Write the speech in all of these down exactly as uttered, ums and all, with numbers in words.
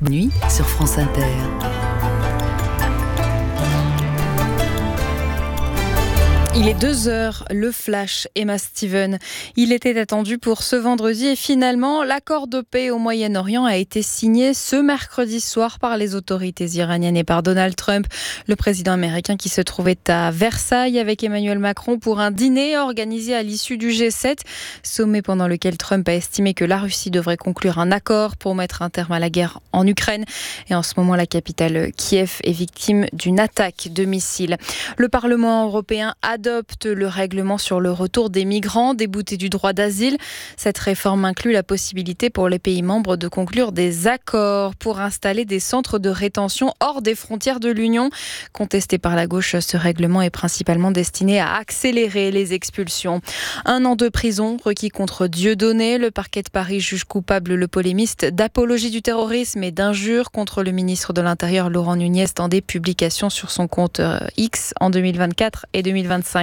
Nuit sur France Inter. Il est deux heures, le flash, Emma Steven. Il était attendu pour ce vendredi et finalement, l'accord de paix au Moyen-Orient a été signé ce mercredi soir par les autorités iraniennes et par Donald Trump, le président américain qui se trouvait à Versailles avec Emmanuel Macron pour un dîner organisé à l'issue du G sept, sommet pendant lequel Trump a estimé que la Russie devrait conclure un accord pour mettre un terme à la guerre en Ukraine. Et en ce moment, la capitale Kiev est victime d'une attaque de missiles. Le Parlement européen a adopte le règlement sur le retour des migrants déboutés du droit d'asile. Cette réforme inclut la possibilité pour les pays membres de conclure des accords pour installer des centres de rétention hors des frontières de l'Union. Contesté par la gauche, ce règlement est principalement destiné à accélérer les expulsions. Un an de prison requis contre Dieudonné. Le parquet de Paris juge coupable le polémiste d'apologie du terrorisme et d'injures contre le ministre de l'Intérieur Laurent Nunez dans des publications sur son compte X en deux mille vingt-quatre et deux mille vingt-cinq.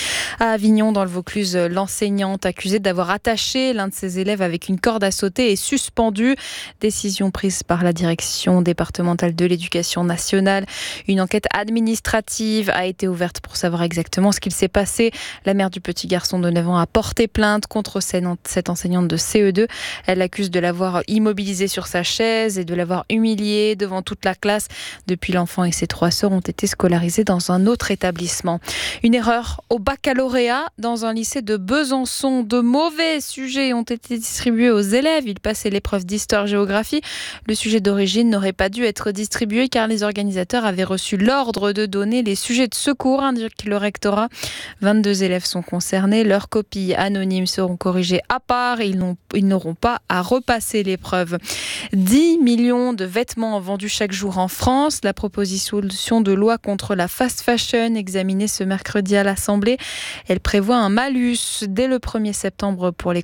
À Avignon, dans le Vaucluse, l'enseignante accusée d'avoir attaché l'un de ses élèves avec une corde à sauter est suspendue. Décision prise par la direction départementale de l'éducation nationale. Une enquête administrative a été ouverte pour savoir exactement ce qu'il s'est passé. La mère du petit garçon de neuf ans a porté plainte contre cette enseignante de C E deux. Elle l'accuse de l'avoir immobilisé sur sa chaise et de l'avoir humilié devant toute la classe. Depuis, l'enfant et ses trois sœurs ont été scolarisés dans un autre établissement. Une erreur au baccalauréat dans un lycée de Besançon. De mauvais sujets ont été distribués aux élèves. Ils passaient l'épreuve d'histoire-géographie. Le sujet d'origine n'aurait pas dû être distribué car les organisateurs avaient reçu l'ordre de donner les sujets de secours, indique le rectorat. vingt-deux élèves sont concernés. Leurs copies anonymes seront corrigées à part et ils, n'ont, ils n'auront pas à repasser l'épreuve. dix millions de vêtements vendus chaque jour en France. La proposition de loi contre la fast fashion examinée ce mercredi à l'Assemblée. Elle prévoit un malus dès le premier septembre pour les